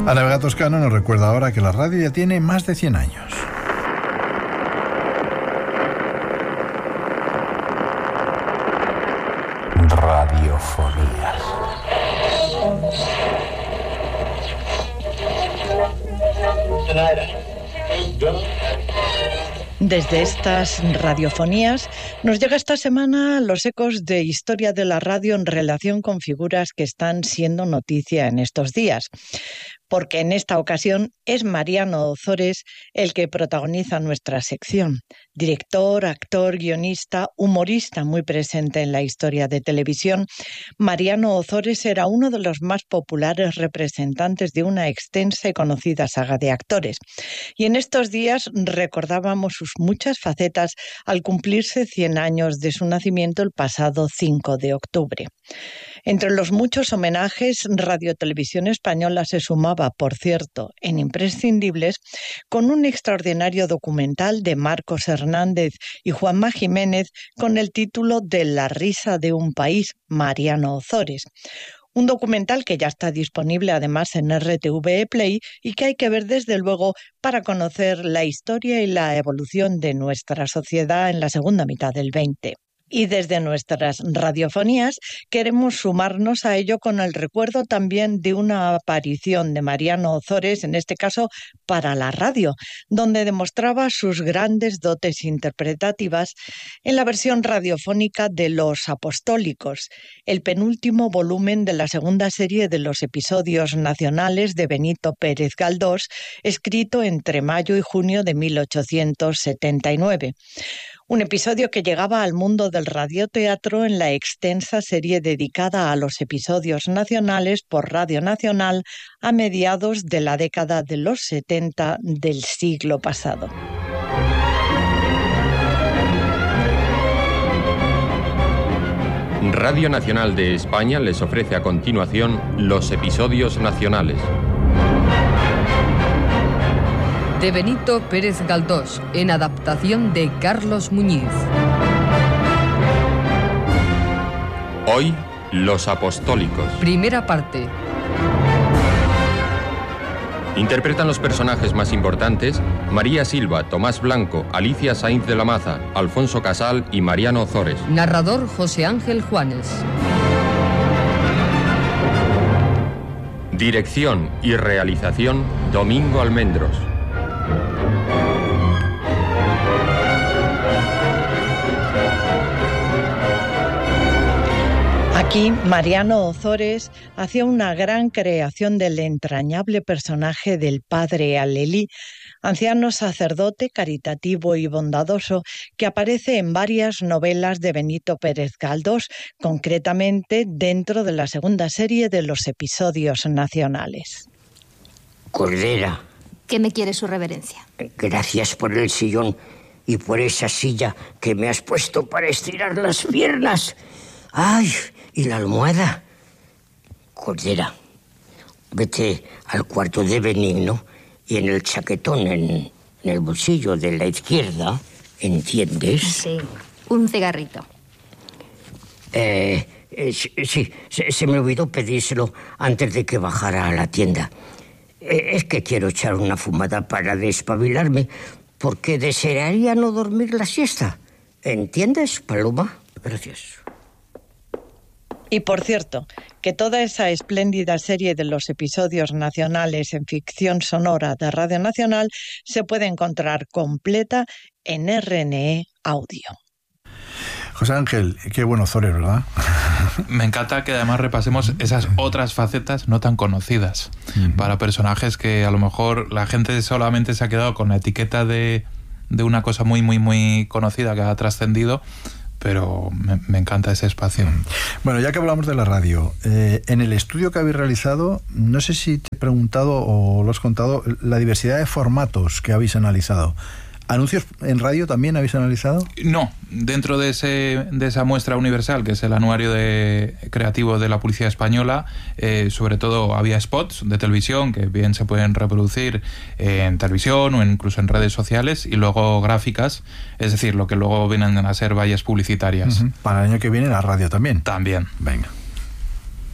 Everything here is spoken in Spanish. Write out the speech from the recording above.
Ana Vega Toscano nos recuerda ahora que la radio ya tiene más de 100 años. Radiofonías. Desde estas radiofonías nos llega esta semana los ecos de historia de la radio en relación con figuras que están siendo noticia en estos días. Porque en esta ocasión es Mariano Ozores el que protagoniza nuestra sección. Director, actor, guionista, humorista muy presente en la historia de televisión, Mariano Ozores era uno de los más populares representantes de una extensa y conocida saga de actores. Y en estos días recordábamos sus muchas facetas al cumplirse 100 años de su nacimiento el pasado 5 de octubre. Entre los muchos homenajes, Radio Televisión Española se sumaba, por cierto, en imprescindibles, con un extraordinario documental de Marcos Hernández y Juanma Jiménez con el título de La risa de un país, Mariano Ozores. Un documental que ya está disponible además en RTV Play y que hay que ver desde luego para conocer la historia y la evolución de nuestra sociedad en la segunda mitad del 20. Y desde nuestras radiofonías queremos sumarnos a ello con el recuerdo también de una aparición de Mariano Ozores, en este caso para la radio, donde demostraba sus grandes dotes interpretativas en la versión radiofónica de Los Apostólicos, el penúltimo volumen de la segunda serie de los episodios nacionales de Benito Pérez Galdós, escrito entre mayo y junio de 1879. Un episodio que llegaba al mundo del radioteatro en la extensa serie dedicada a los episodios nacionales por Radio Nacional a mediados de la década de los 70 del siglo pasado. Radio Nacional de España les ofrece a continuación los episodios nacionales. De Benito Pérez Galdós, en adaptación de Carlos Muñiz. Hoy, Los Apostólicos. Primera parte. Interpretan los personajes más importantes María Silva, Tomás Blanco, Alicia Sainz de la Maza, Alfonso Casal y Mariano Ozores. Narrador José Ángel Juanes. Dirección y realización Domingo Almendros. Aquí, Mariano Ozores hacía una gran creación del entrañable personaje del padre Alelí, anciano sacerdote caritativo y bondadoso que aparece en varias novelas de Benito Pérez Galdós, concretamente dentro de la segunda serie de los episodios nacionales. Cordera. ¿Qué me quiere su reverencia? Gracias por el sillón y por esa silla que me has puesto para estirar las piernas. ¡Ay! ¿Y la almohada? Cordera, vete al cuarto de Benigno y en el chaquetón, en el bolsillo de la izquierda, ¿entiendes? Sí, un cigarrito. Sí, se me olvidó pedírselo antes de que bajara a la tienda. Es que quiero echar una fumada para despabilarme, porque desearía no dormir la siesta. ¿Entiendes, Paloma? Gracias. Y por cierto, que toda esa espléndida serie de los episodios nacionales en ficción sonora de Radio Nacional se puede encontrar completa en RNE Audio. José Ángel, qué buen Ozores, ¿verdad? Me encanta que además repasemos esas otras facetas no tan conocidas, para personajes que a lo mejor la gente solamente se ha quedado con la etiqueta de una cosa muy, muy, muy conocida que ha trascendido, pero me encanta ese espacio. Bueno, ya que hablamos de la radio, en el estudio que habéis realizado, no sé si te he preguntado o lo has contado, la diversidad de formatos que habéis analizado. ¿Anuncios en radio también habéis analizado? No, dentro de esa muestra universal, que es el anuario creativo de la Policía Española, sobre todo había spots de televisión que bien se pueden reproducir en televisión o incluso en redes sociales, y luego gráficas, es decir, lo que luego vienen a ser vallas publicitarias. Para el año que viene la radio también. También. Venga.